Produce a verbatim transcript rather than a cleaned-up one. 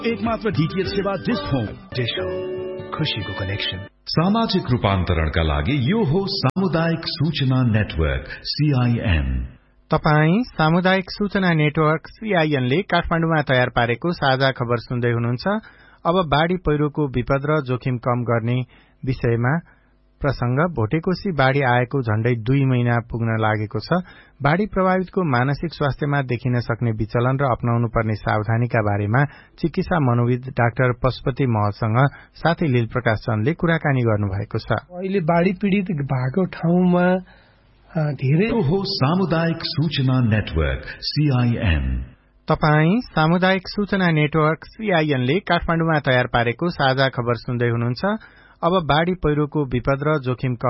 एकमात्र डीटीएच सेवा dish home. Dish home, खुशीको कनेक्सन। सामाजिक रूपान्तरणका लागि यो हो सामुदायिक सूचना नेटवर्क सीआईएन। तपाई सामुदायिक सूचना नेटवर्क सीआईएन ले काठमाडौँमा तयार पारेको साझा खबर सुन्दै हुनुहुन्छ। अब बाढ़ी पहिरोको विपद र जोखिम कम गर्ने विषयमा प्रसंग। भोटेकोशी बाढ़ी आएको झण्डै दुई महिना पुग्न लागेको छ। बाढ़ी प्रभावितको मानसिक स्वास्थ्यमा देखिन सक्ने विचलन र अपनाउनु पर्ने सावधानीका बारेमा चिकित्सा मनोविद डाक्टर पशुपति महलसँग साथै लील प्रकाश चन्दले कुराकानी गर्नुभएको छ। अहिले बाढ़ी पीड़ित भएको ठाउँमा धेरै हो सामुदायिक सूचना नेटवर्क सीआईएन। तपाई सामुदायिक सूचना नेटवर्क सीआईएन ले काठमाडौँमा तयार पारेको साझा खबर सुन्दै हुनुहुन्छ। अब बाढ़ी पहिरोको विपद र जोखिम